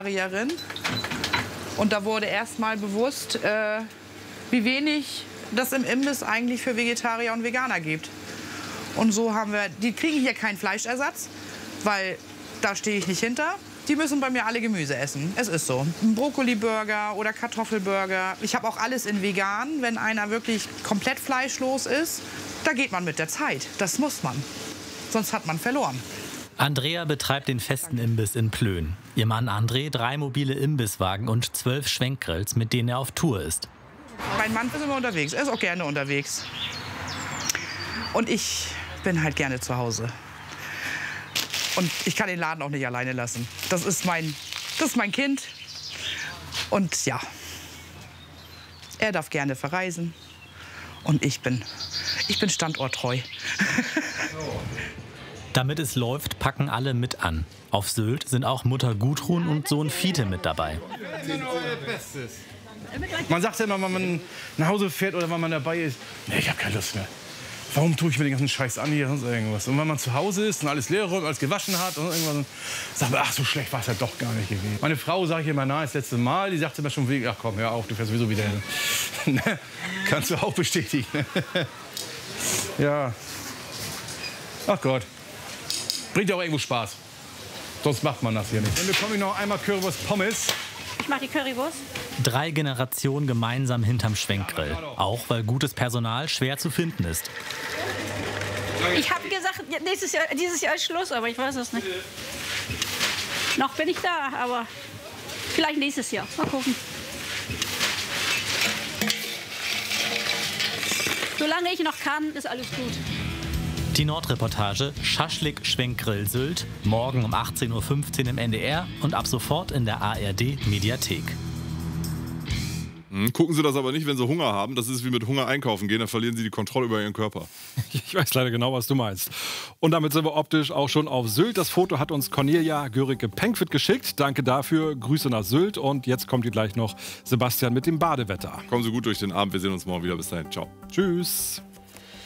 Vegetarierin. Und da wurde erstmal bewusst, wie wenig das im Imbiss eigentlich für Vegetarier und Veganer gibt. Und so haben wir, die kriegen hier keinen Fleischersatz, weil da stehe ich nicht hinter. Die müssen bei mir alle Gemüse essen. Es ist so. Ein Brokkoli-Burger oder Kartoffelburger. Ich habe auch alles in vegan, wenn einer wirklich komplett fleischlos ist. Da geht man mit der Zeit. Das muss man. Sonst hat man verloren. Andrea betreibt den festen Imbiss in Plön. Ihr Mann André 3 mobile Imbisswagen und 12 Schwenkgrills, mit denen er auf Tour ist. Mein Mann ist immer unterwegs. Er ist auch gerne unterwegs. Und ich bin halt gerne zu Hause. Und ich kann den Laden auch nicht alleine lassen. Das ist mein Kind. Und ja, er darf gerne verreisen. Und ich bin standorttreu. Damit es läuft, packen alle mit an. Auf Sylt sind auch Mutter Gudrun und Sohn Fiete mit dabei. Man sagt ja immer, wenn man nach Hause fährt oder wenn man dabei ist, nee, ich habe keine Lust mehr. Warum tue ich mir den ganzen Scheiß an hier und irgendwas? Und wenn man zu Hause ist und alles leer räumt, alles gewaschen hat und irgendwas, sagt man, ach, so schlecht war es ja doch gar nicht gewesen. Meine Frau, sage ich immer, na, das letzte Mal, die sagte mir schon, ach komm, hör auf, du fährst sowieso wieder hin. Kannst du auch bestätigen. Ja. Ach Gott. Bringt ja auch irgendwo Spaß. Sonst macht man das hier nicht. Dann bekomme ich noch einmal Currywurst Pommes. Ich mache die Currywurst. 3 Generationen gemeinsam hinterm Schwenkgrill. Auch weil gutes Personal schwer zu finden ist. Ich habe gesagt, dieses Jahr ist Schluss, aber ich weiß es nicht. Noch bin ich da, aber vielleicht nächstes Jahr. Mal gucken. Solange ich noch kann, ist alles gut. Die Nordreportage Schaschlik Schwenkgrill Sylt, morgen um 18:15 Uhr im NDR und ab sofort in der ARD Mediathek. Gucken Sie das aber nicht, wenn Sie Hunger haben. Das ist wie mit Hunger einkaufen gehen, dann verlieren Sie die Kontrolle über Ihren Körper. Ich weiß leider genau, was du meinst. Und damit sind wir optisch auch schon auf Sylt. Das Foto hat uns Cornelia Görike-Penkwitt geschickt. Danke dafür. Grüße nach Sylt. Und jetzt kommt hier gleich noch Sebastian mit dem Badewetter. Kommen Sie gut durch den Abend. Wir sehen uns morgen wieder. Bis dahin. Ciao. Tschüss.